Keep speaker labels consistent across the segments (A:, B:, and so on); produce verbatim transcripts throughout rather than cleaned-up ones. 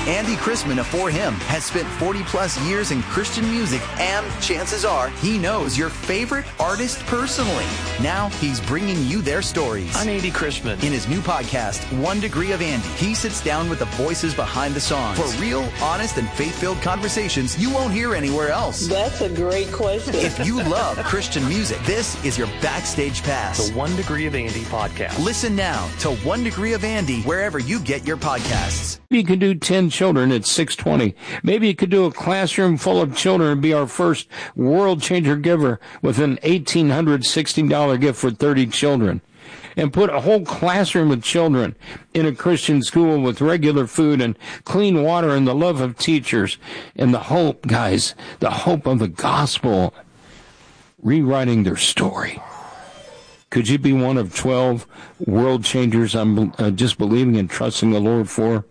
A: Andy Chrisman of For Him has spent forty plus years in Christian music, and chances are he knows your favorite artist personally. Now he's bringing you their stories.
B: I'm Andy Chrisman.
A: In his new podcast, One Degree of Andy, he sits down with the voices behind the songs for real, honest, and faith-filled conversations you won't hear anywhere else.
C: That's a great question.
A: If you love Christian music, this is your backstage pass.
B: The One Degree of Andy podcast.
A: Listen now to One Degree of Andy wherever you get your podcasts.
D: Maybe you could do ten children at six twenty. Maybe you could do a classroom full of children and be our first world changer giver with an one thousand eight hundred sixty dollars gift for thirty children. And put a whole classroom of children in a Christian school with regular food and clean water and the love of teachers and the hope, guys, the hope of the gospel, rewriting their story. Could you be one of twelve world changers I'm uh, just believing and trusting the Lord for?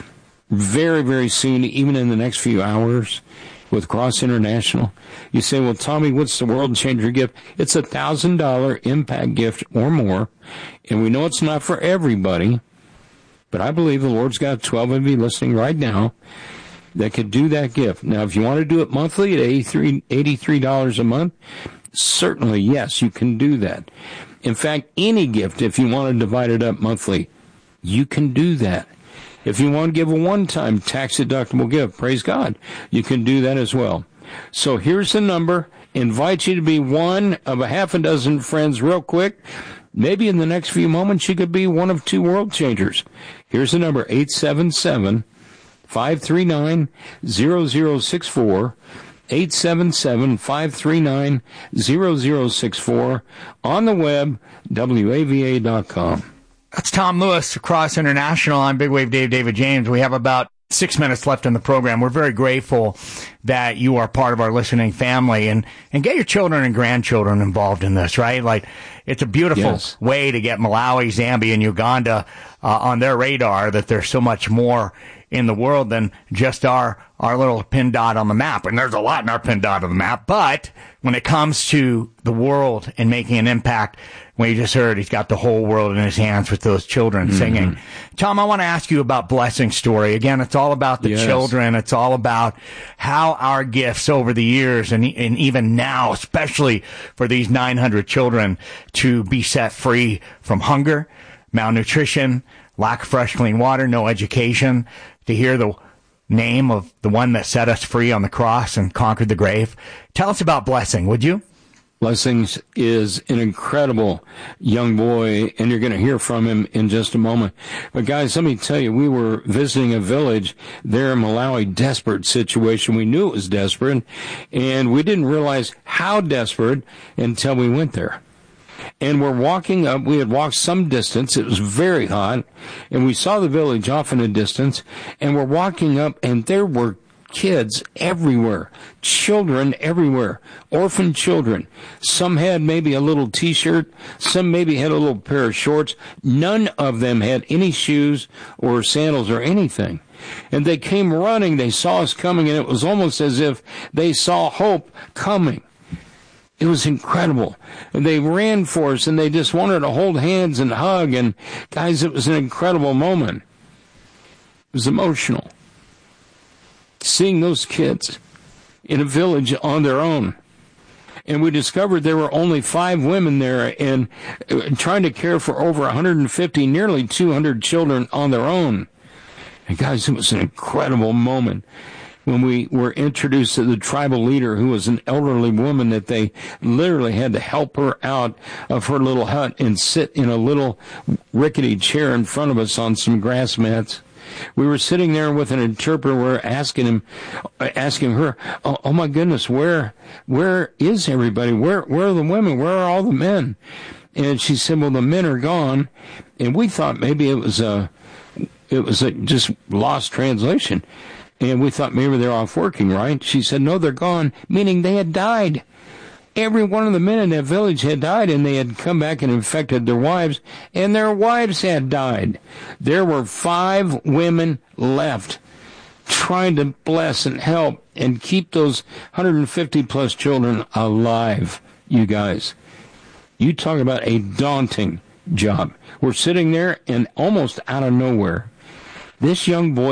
D: Very, very soon, even in the next few hours, with Cross International. You say, well, Tommy, what's the world changer gift? It's a one thousand dollars impact gift or more, and we know it's not for everybody, but I believe the Lord's got twelve of you listening right now that could do that gift. Now, if you want to do it monthly at eighty-three dollars a month, certainly, yes, you can do that. In fact, any gift, if you want to divide it up monthly, you can do that. If you want to give a one-time tax-deductible gift, praise God, you can do that as well. So here's the number. Invite you to be one of a half a dozen friends real quick. Maybe in the next few moments you could be one of two world changers. Here's the number, eight seven seven, five three nine, zero zero six four. eight seven seven, five three nine, zero zero six four. On the web, W A V A dot com.
E: That's Tom Lewis, Cross International. I'm Big Wave Dave, David James. We have about six minutes left in the program. We're very grateful that you are part of our listening family, and, and get your children and grandchildren involved in this, right? Like, it's a beautiful
D: yes.
E: way to get Malawi, Zambia, and Uganda uh, on their radar, that there's so much more in the world than just our, our little pin dot on the map. And there's a lot in our pin dot on the map. But when it comes to the world and making an impact, when you just heard he's got the whole world in his hands with those children mm-hmm. singing. Tom, I want to ask you about Blessing Story. Again, it's all about the
D: yes.
E: children. It's all about how our gifts over the years and, and even now, especially for these nine hundred children, to be set free from hunger, malnutrition, lack of fresh, clean water, no education, to hear the name of the one that set us free on the cross and conquered the grave. Tell us about Blessing, would you?
D: Blessings is an incredible young boy, and you're going to hear from him in just a moment. But guys, let me tell you, we were visiting a village there in Malawi, desperate situation. We knew it was desperate, and we didn't realize how desperate until we went there. And we're walking up. We had walked some distance. It was very hot. And we saw the village off in the distance. And we're walking up, and there were kids everywhere. Children everywhere. Orphan children. Some had maybe a little T-shirt. Some maybe had a little pair of shorts. None of them had any shoes or sandals or anything. And they came running. They saw us coming, and it was almost as if they saw hope coming. It was incredible. And they ran for us, and they just wanted to hold hands and hug. And, guys, it was an incredible moment. It was emotional. Seeing those kids in a village on their own. And we discovered there were only five women there and trying to care for over one hundred fifty, nearly two hundred children on their own. And, guys, it was an incredible moment when we were introduced to the tribal leader, who was an elderly woman that they literally had to help her out of her little hut and sit in a little rickety chair in front of us on some grass mats. We were sitting there with an interpreter. We're asking him, asking her, oh, oh my goodness, where, where is everybody? Where, where are the women? Where are all the men? And she said, well, the men are gone. And we thought maybe it was a, it was a just lost translation. And we thought maybe they're off working, right? She said, no, they're gone, meaning they had died. Every one of the men in that village had died, and they had come back and infected their wives, and their wives had died. There were five women left trying to bless and help and keep those one hundred fifty plus children alive, you guys. You talk about a daunting job. We're sitting there, and almost out of nowhere, this young boy